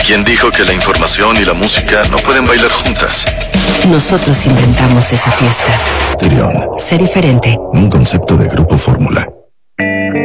¿Quién dijo que la información y la música no pueden bailar juntas? Nosotros inventamos esa fiesta. Trión. Sé diferente. Un concepto de Grupo Fórmula.